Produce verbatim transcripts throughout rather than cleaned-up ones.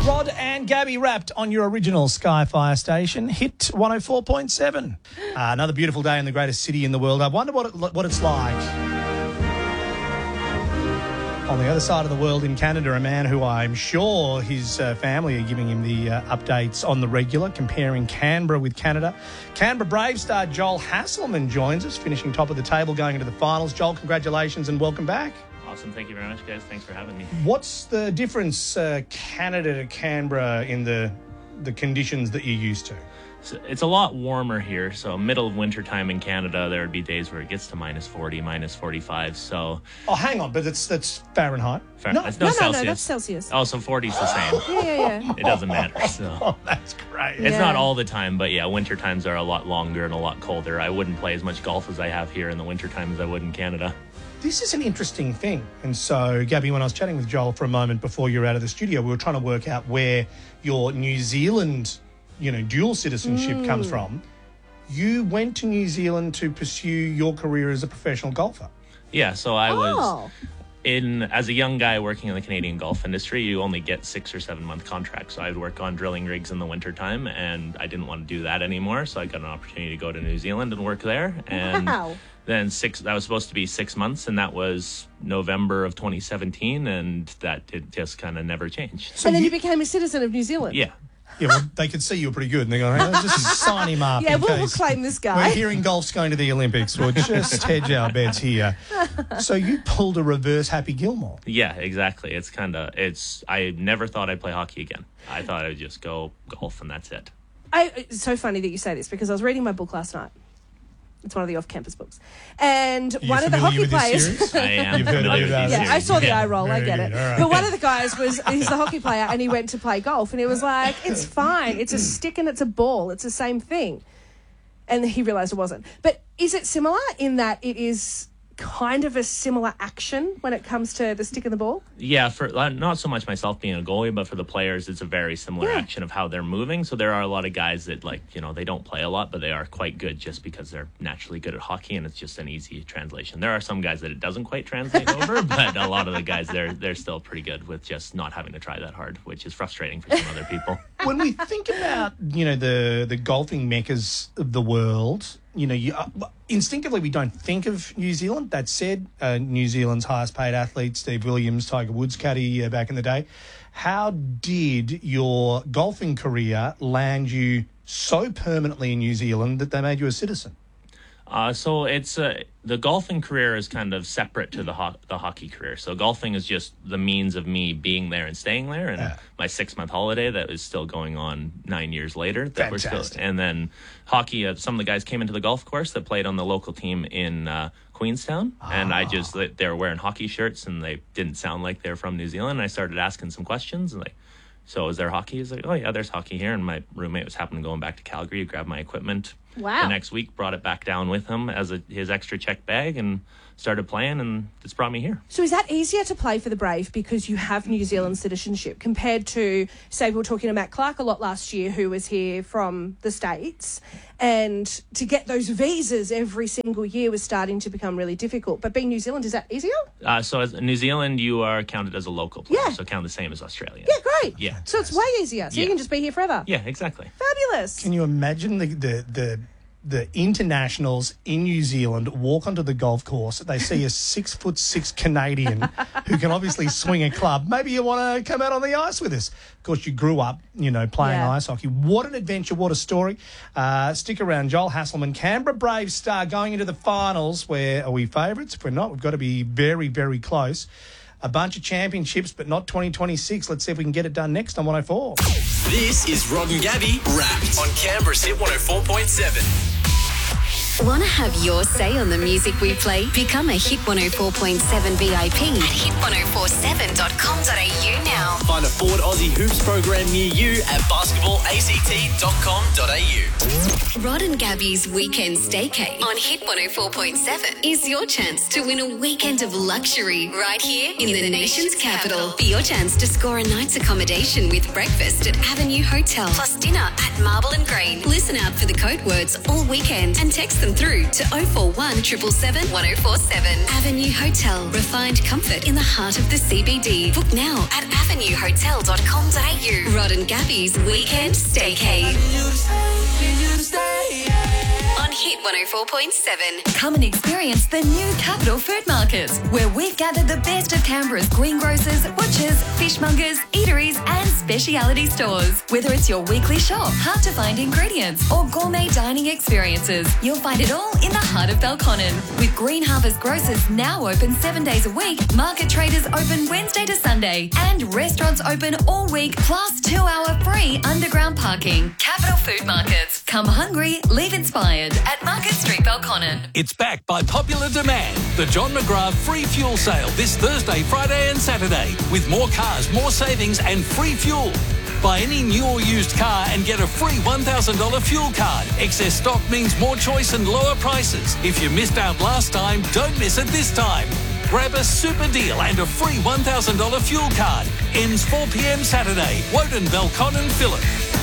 Rod and Gabby wrapped on your original Sky Fire station, Hit one oh four point seven. Uh, another beautiful day in the greatest city in the world. I wonder what it, what it's like on the other side of the world in Canada, a man who I'm sure his uh, family are giving him the uh, updates on the regular, comparing Canberra with Canada. Canberra Brave star Joel Hasselman joins us, finishing top of the table, going into the finals. Joel, congratulations and welcome back. Awesome. Thank you very much, guys. Thanks for having me. What's the difference, uh, Canada to Canberra, in the the conditions that you're used to? So it's a lot warmer here. So middle of winter time in Canada, there would be days where it gets to minus forty, minus forty-five. So Oh, hang on, but it's that's Fahrenheit. Fahrenheit. No, It's no, No, no, Celsius. no, that's Celsius. Oh, so forty is the same. Yeah, yeah, yeah. It doesn't matter. So Oh, that's great. it's Yeah. not all the time, but yeah, winter times are a lot longer and a lot colder. I wouldn't play as much golf as I have here in the winter time as I would in Canada. This is an interesting thing. And so, Gabby, when I was chatting with Joel for a moment before you were out of the studio, we were trying to work out where your New Zealand, you know, dual citizenship comes from. You went to New Zealand to pursue your career as a professional golfer. Yeah, so I was Oh. in as a young guy working in the Canadian golf industry. You only get six or seven month contracts. So I'd work on drilling rigs in the wintertime, and I didn't want to do that anymore. So I got an opportunity to go to New Zealand and work there. And Wow. then six that was supposed to be six months, and that was November of twenty seventeen, and that did just kind of never changed. So And then you you- became a citizen of New Zealand. Yeah. Yeah, well, they could see you were pretty good, and they're going, hey, let's just sign him up. Yeah, in we'll, we'll case claim this We're guy. hearing golf's going to the Olympics. We'll just hedge our bets here. So you pulled a reverse Happy Gilmore. Yeah, exactly. It's kind of it's. I never thought I'd play hockey again. I thought I would just go golf and that's it. I, it's so funny that you say this because I was reading my book last night. It's one of the off-campus books. And Are you one of the familiar hockey with this players... series? I am. You've heard a familiar bit about with it. these Yeah, I saw the series. eye roll. I Very get good. it. All right. But one of the guys was, he's the hockey player, and he went to play golf, and he was like, it's fine. It's a stick and it's a ball. It's the same thing. And he realised it wasn't. But is it similar in that it is kind of a similar action when it comes to the stick and the ball? Yeah, for uh, not so much myself being a goalie, but for the players, it's a very similar Yeah. action of how they're moving. So there are a lot of guys that, like, you know, they don't play a lot, but they are quite good just because they're naturally good at hockey, and it's just an easy translation. There are some guys that it doesn't quite translate over, but a lot of the guys, they're they're still pretty good with just not having to try that hard, which is frustrating for some other people. When we think about, you know, the, the golfing meccas of the world, you know, you, uh, instinctively we don't think of New Zealand. That said, uh, New Zealand's highest paid athlete, Steve Williams, Tiger Woods caddy uh, back in the day. How did your golfing career land you so permanently in New Zealand that they made you a citizen? Uh, so it's uh, the golfing career is kind of separate to the ho- the hockey career. So golfing is just the means of me being there and staying there, and Yeah. my six month holiday that is still going on nine years later. That we're still, Fantastic. and then hockey. Uh, some of the guys came into the golf course that played on the local team in uh, Queenstown, and I just they they were wearing hockey shirts and they didn't sound like they're from New Zealand. And I started asking some questions and like. So is there hockey? He's like, oh yeah, there's hockey here. And my roommate was happening going back to Calgary, grabbed my equipment. Wow. The next week, brought it back down with him as a, his extra check bag and started playing, and it's brought me here. So is that easier to play for the Brave because you have New Zealand citizenship compared to, say, we were talking to Matt Clark a lot last year who was here from the States, and to get those visas every single year was starting to become really difficult. But being New Zealand, is that easier? Uh, so as New Zealand, you are counted as a local player, Yeah. so count the same as Australia. Yeah, great. Yeah. So it's way easier. So you Yeah. can just be here forever. Yeah, exactly. Fabulous. Can you imagine the, the, the, the internationals in New Zealand walk onto the golf course, they see a six foot six Canadian who can obviously swing a club. Maybe you want to come out on the ice with us. Of course, you grew up, you know, playing Yeah. ice hockey. What an adventure, what a story. Uh, stick around, Joel Hasselman, Canberra Brave star, going into the finals. Where are we favourites? If we're not, we've got to be very, very close. A bunch of championships, but not twenty twenty-six. Let's see if we can get it done next on one oh four. This is Rod and Gabby Wrapped on Canberra's Hit one oh four point seven. Want to have your say on the music we play? Become a Hit one oh four point seven V I P at hit one oh four seven dot com dot a u now. Find a Ford Aussie Hoops program near you at basketball a c t dot com dot a u. Rod and Gabby's Weekend Staycay on Hit one oh four point seven is your chance to win a weekend of luxury right here in the nation's capital. For your chance to score a night's accommodation with breakfast at Avenue Hotel plus dinner at Marble and Green. Listen out for the code words all weekend and text them through to oh four one, seven seven seven, one oh four seven. Avenue Hotel. Refined comfort in the heart of the C B D. Book now at avenue hotel hotel dot com dot a u. Rod and Gabby's Weekend Staycay. On Hit one oh four point seven. Come and experience the new Capital Food Market, where we've gathered the best of Canberra's greengrocers, butchers, fishmongers, eateries and speciality stores. Whether it's your weekly shop, hard-to-find ingredients or gourmet dining experiences, you'll find it all in the heart of Belconnen. With Green Harvest Grocers now open seven days a week, market traders open Wednesday to Sunday and restaurants open all week plus two-hour free underground parking. Capital Food Markets. Come hungry, leave inspired at Market Street, Belconnen. It's back by popular demand. The John McGrath free fuel sale this Thursday, Friday and Saturday with more cars, more savings and free fuel. Buy any new or used car and get a free one thousand dollars fuel card. Excess stock means more choice and lower prices. If you missed out last time, don't miss it this time. Grab a super deal and a free one thousand dollars fuel card. Ends four p.m. Saturday. Woden, Belconnen, Phillip.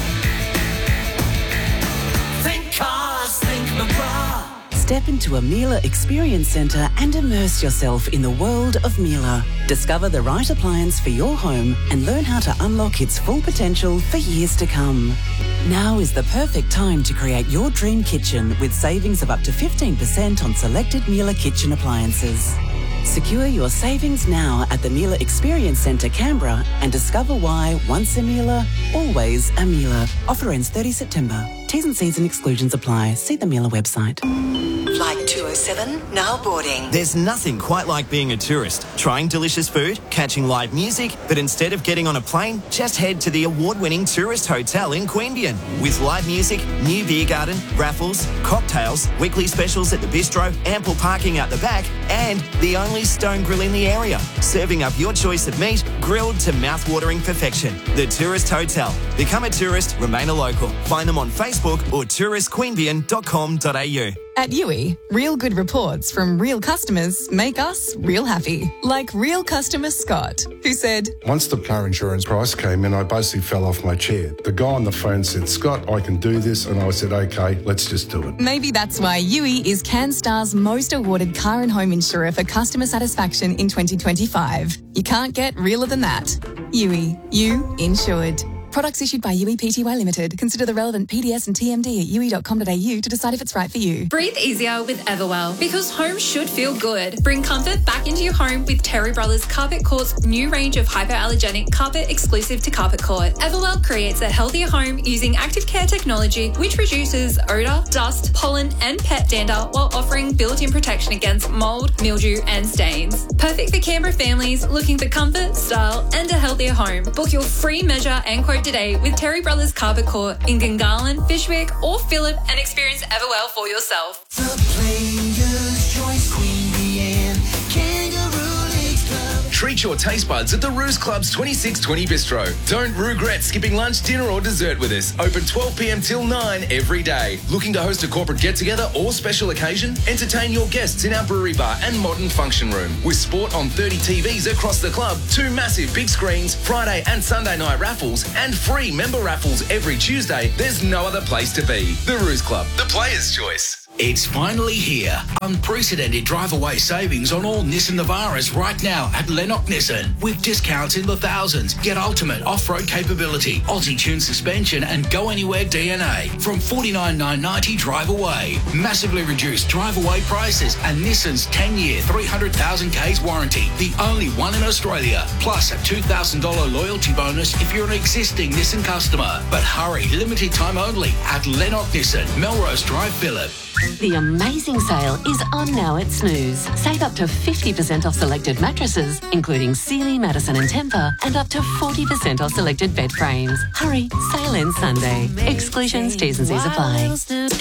Think cars, think McGrath. Step into a Miele Experience Centre and immerse yourself in the world of Miele. Discover the right appliance for your home and learn how to unlock its full potential for years to come. Now is the perfect time to create your dream kitchen with savings of up to fifteen percent on selected Miele kitchen appliances. Secure your savings now at the Miele Experience Centre, Canberra, and discover why once a Miele, always a Miele. Offer ends thirtieth September. T's and C's and exclusions apply. See the Miele website. Flight two oh seven, now boarding. There's nothing quite like being a tourist, trying delicious food, catching live music, but instead of getting on a plane, just head to the award-winning Tourist Hotel in Queanbeyan. With live music, new beer garden, raffles, cocktails, weekly specials at the bistro, ample parking out the back, and the only stone grill in the area, serving up your choice of meat, grilled to mouth-watering perfection. The Tourist Hotel. Become a tourist, remain a local. Find them on Facebook or tourist queanbeyan dot com dot a u. At Yui, real good reports from real customers make us real happy. Like real customer Scott, who said, once the car insurance price came in, I basically fell off my chair. The guy on the phone said, Scott, I can do this. And I said, okay, let's just do it. Maybe that's why Yui is CanStar's most awarded car and home insurer for customer satisfaction in twenty twenty-five. You can't get realer than that. Yui, you insured. Products issued by Yui Pty Limited. Consider the relevant P D S and T M D at yui dot com dot a u to decide if it's right for you. Breathe easier with Everwell, because home should feel good. Bring comfort back into your home with Terry Brothers Carpet Court's new range of hypoallergenic carpet exclusive to Carpet Court. Everwell creates a healthier home using active care technology, which reduces odour, dust, pollen and pet dander while offering built-in protection against mould, mildew and stains. Perfect for Canberra families looking for comfort, style and a healthier home. Book your free measure and quote today with Terry Brothers Carpet Court in Gungahlin, Fishwick or Phillip and experience Everwell for yourself. The Players' Choice Queanbeyan Kangaroo Leagues Club. Treat your taste buds at the Ruse Club's twenty-six twenty Bistro. Don't regret skipping lunch, dinner or dessert with us. Open twelve p.m. till nine every day. Looking to host a corporate get-together or special occasion? Entertain your guests in our brewery bar and modern function room. With sport on thirty T Vs across the club, two massive big screens, Friday and Sunday night raffles, and free member raffles every Tuesday, there's no other place to be. The Ruse Club, the Players' Choice. It's finally here. Unprecedented drive-away savings on all Nissan Navaras right now at Lennox Nissan. With discounts in the thousands. Get ultimate off-road capability, Aussie-tuned suspension and go-anywhere D N A from forty-nine thousand nine hundred ninety dollars drive away. Massively reduced drive-away prices and Nissan's ten-year, three hundred thousand k's warranty. The only one in Australia. Plus a two thousand dollars loyalty bonus if you're an existing Nissan customer. But hurry, limited time only at Lennox Nissan, Melrose Drive, Phillip. The amazing sale is on now at Snooze. Save up to fifty percent off selected mattresses, including Sealy, Madison and Tempur, and up to forty percent off selected bed frames. Hurry, sale ends Sunday. Exclusions, T's and C's apply.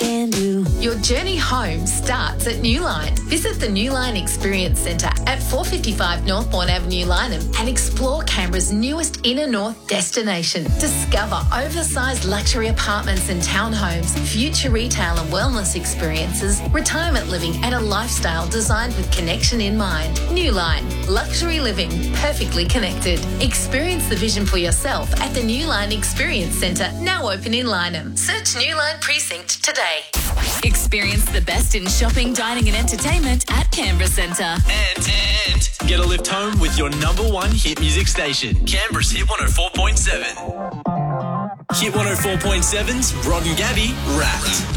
Your journey home starts at Newline. Visit the Newline Experience Centre at four fifty-five Northbourne Avenue, Lyneham, and explore Canberra's newest inner north destination. Discover oversized luxury apartments and townhomes, future retail and wellness experiences, retirement living and a lifestyle designed with connection in mind. Newline, luxury living, perfectly connected. Experience the vision for yourself at the Newline Experience Centre, now open in Lyneham. Search Newline Precinct today. Experience the best in shopping, dining and entertainment at Canberra Centre. And, and get a lift home with your number one hit music station, Canberra's Hit one oh four point seven. Hit one oh four point seven's Rod and Gabby Wrapped.